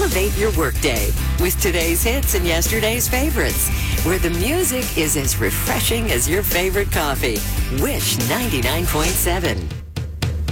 Elevate your workday with today's hits and yesterday's favorites, where the music is as refreshing as your favorite coffee. Wish 99.7.